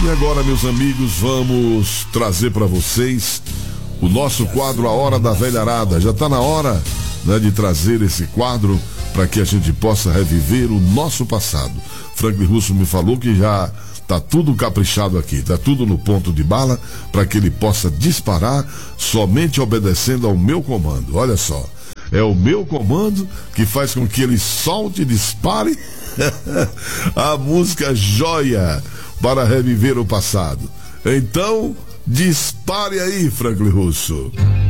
E agora, meus amigos, vamos trazer para vocês o nosso quadro A Hora da Velharada. Já está na hora, né, de trazer esse quadro para que a gente possa reviver o nosso passado. Franklin Russo me falou que já tá tudo caprichado aqui, tá tudo no ponto de bala para que ele possa disparar somente obedecendo ao meu comando. Olha só, é o meu comando que faz com que ele solte e dispare a música joia para reviver o passado. Então, dispare aí, Franklin Russo.